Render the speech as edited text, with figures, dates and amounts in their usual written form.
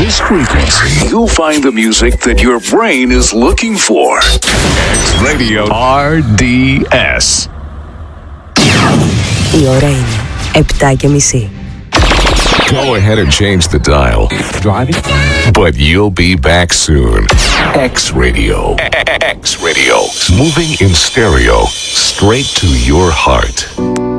this frequency, you'll find the music that your brain is looking for. X Radio RDS. Η ώρα είναι 7:30. Go ahead and change the dial. Driving? But you'll be back soon. X Radio. X Radio. Moving in stereo straight to your heart.